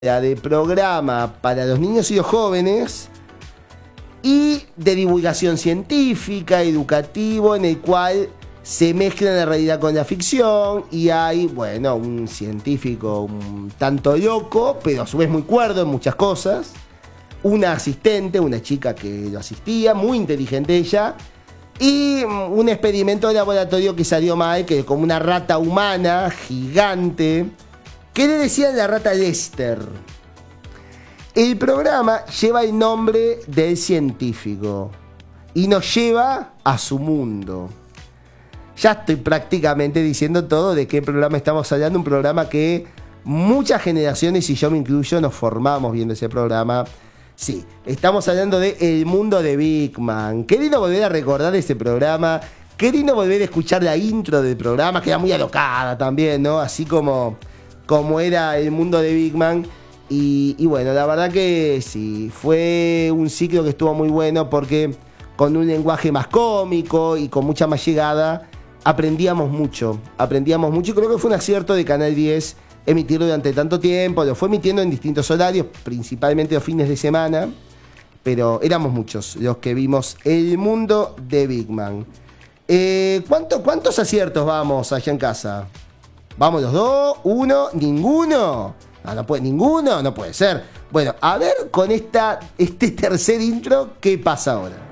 de programa para los niños y los jóvenes y de divulgación científica, educativo, en el cual se mezcla la realidad con la ficción y hay, bueno, un científico un tanto loco, pero a su vez muy cuerdo en muchas cosas, una asistente, una chica que lo asistía, muy inteligente ella, y un experimento de laboratorio que salió mal, que como una rata humana gigante, que le decían la rata Lester. El programa lleva el nombre del científico y nos lleva a su mundo. Ya estoy prácticamente diciendo todo de qué programa estamos hablando, un programa que muchas generaciones, y yo me incluyo, nos formamos viendo ese programa. Sí, estamos hablando de El Mundo de Big Man. Qué lindo volver a recordar ese programa, qué lindo volver a escuchar la intro del programa, que era muy alocada también, ¿no? Así como era El Mundo de Big Man. Y bueno, la verdad que sí, fue un ciclo que estuvo muy bueno porque con un lenguaje más cómico y con mucha más llegada aprendíamos mucho y creo que fue un acierto de Canal 10 emitirlo durante tanto tiempo. Lo fue emitiendo en distintos horarios, principalmente los fines de semana, pero éramos muchos los que vimos El Mundo de Big Man. ¿Cuántos aciertos vamos allá en casa? ¿Vamos los dos? ¿Uno? ¿Ninguno? No puede, ninguno, no puede ser. Bueno, a ver con este tercer intro, ¿qué pasa ahora?